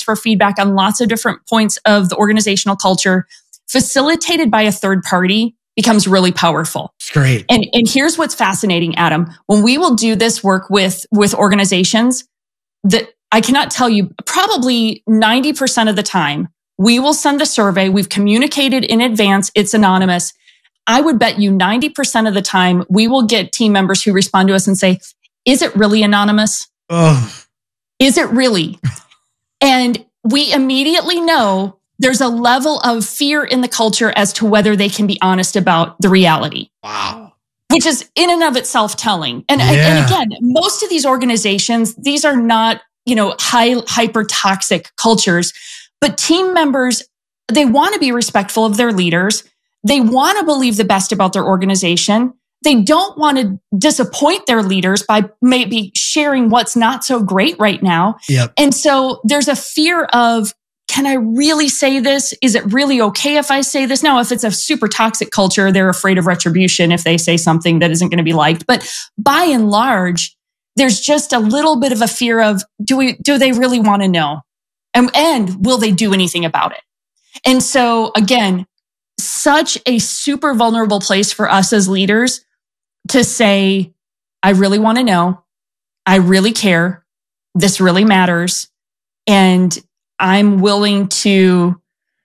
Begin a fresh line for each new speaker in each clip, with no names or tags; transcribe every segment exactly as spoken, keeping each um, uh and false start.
for feedback on lots of different points of the organizational culture, facilitated by a third party, becomes really powerful.
It's great.
And, and here's what's fascinating, Adam. When we will do this work with, with organizations, that I cannot tell you, probably ninety percent of the time, we will send the survey. We've communicated in advance. It's anonymous. I would bet you ninety percent of the time, we will get team members who respond to us and say, is it really anonymous?
Oh.
Is it really? And we immediately know there's a level of fear in the culture as to whether they can be honest about the reality.
Wow.
Which is in and of itself telling. And,
Yeah.
and again, most of these organizations, these are not, you know, high, hyper toxic cultures, but team members, they want to be respectful of their leaders. They want to believe the best about their organization. They don't want to disappoint their leaders by maybe sharing what's not so great right now.
Yep.
And so there's a fear of, can I really say this? Is it really okay if I say this? Now, if it's a super toxic culture, they're afraid of retribution if they say something that isn't going to be liked. But by and large, there's just a little bit of a fear of, do we, do they really want to know? And, and will they do anything about it? And so again, such a super vulnerable place for us as leaders to say, I really want to know. I really care. This really matters. And I'm willing to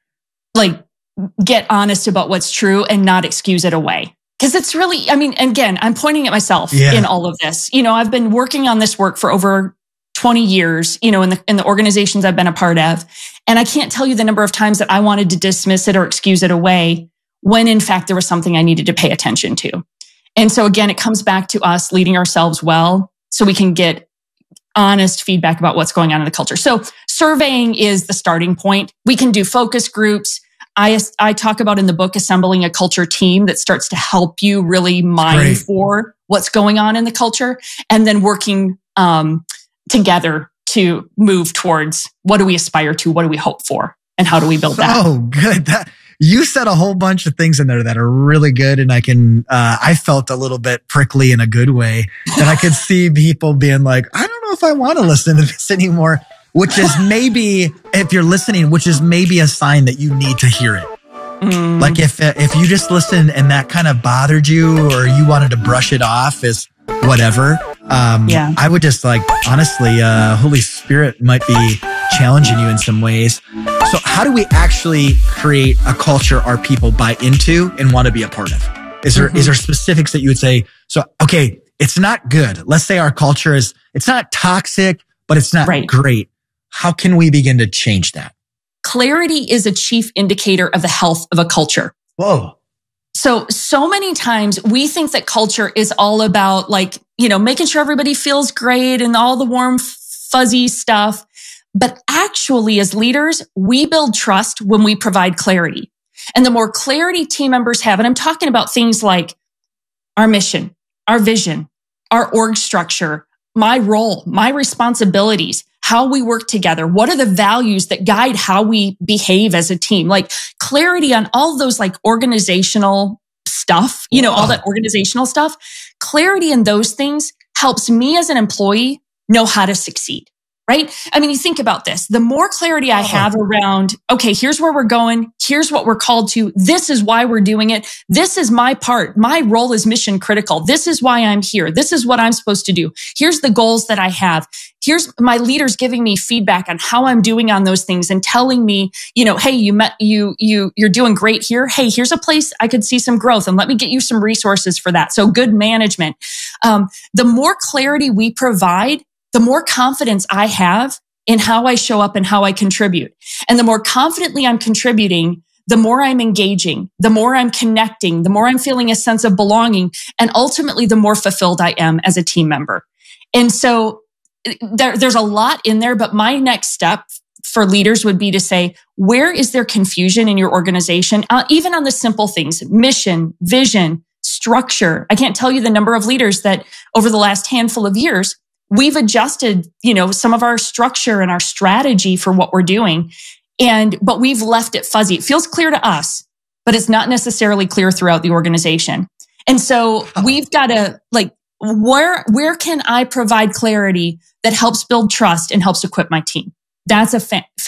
like get honest about what's true and not excuse it away. Because it's really, I mean, again, I'm pointing at myself
Yeah.
in all of this. You know, I've been working on this work for over twenty years, you know, in the, in the organizations I've been a part of. And I can't tell you the number of times that I wanted to dismiss it or excuse it away when in fact there was something I needed to pay attention to. And so again, it comes back to us leading ourselves well so we can get honest feedback about what's going on in the culture. So surveying is the starting point. We can do focus groups. I, I talk about in the book, assembling a culture team that starts to help you really mine
Great.
for what's going on in the culture, and then working um, together to move towards what do we aspire to, what do we hope for, and how do we build that?
Oh, good. That, you said a whole bunch of things in there that are really good. And I can, uh, I felt a little bit prickly in a good way. And I could see people being like, I don't know if I want to listen to this anymore, which is maybe, if you're listening, which is maybe a sign that you need to hear it.
Mm.
Like if, if you just listened and that kind of bothered you or you wanted to brush it off as whatever, um,
Yeah.
I would just like, honestly, uh, Holy Spirit might be challenging you in some ways. So how do we actually create a culture our people buy into and want to be a part of? Is there,
Mm-hmm.
is there specifics that you would say, so, okay, it's not good. Let's say our culture is, it's not toxic, but it's not
Right.
great. How can we begin to change that?
Clarity is a chief indicator of the health of a culture.
Whoa.
So, so many times we think that culture is all about like, you know, making sure everybody feels great and all the warm, fuzzy stuff. But actually, as leaders, we build trust when we provide clarity. And the more clarity team members have, and I'm talking about things like our mission, our vision, our org structure, my role, my responsibilities, how we work together, what are the values that guide how we behave as a team? Like clarity on all those like organizational stuff, you know, all that organizational stuff. Clarity in those things helps me as an employee know how to succeed. Right? I mean, you think about this. The more clarity I have around, okay, here's where we're going. Here's what we're called to. This is why we're doing it. This is my part. My role is mission critical. This is why I'm here. This is what I'm supposed to do. Here's the goals that I have. Here's my leaders giving me feedback on how I'm doing on those things and telling me, you know, hey, you met, you, you, you're doing great here. Hey, here's a place I could see some growth and let me get you some resources for that. So good management. Um, the more clarity we provide, the more confidence I have in how I show up and how I contribute. And the more confidently I'm contributing, the more I'm engaging, the more I'm connecting, the more I'm feeling a sense of belonging, and ultimately the more fulfilled I am as a team member. And so there, there's a lot in there, but my next step for leaders would be to say, where is there confusion in your organization? Uh, even on the simple things, mission, vision, structure. I can't tell you the number of leaders that over the last handful of years, we've adjusted, you know, some of our structure and our strategy for what we're doing. And, but we've left it fuzzy. It feels clear to us, but it's not necessarily clear throughout the organization. And so we've got to like, where, where can I provide clarity that helps build trust and helps equip my team? That's a fa-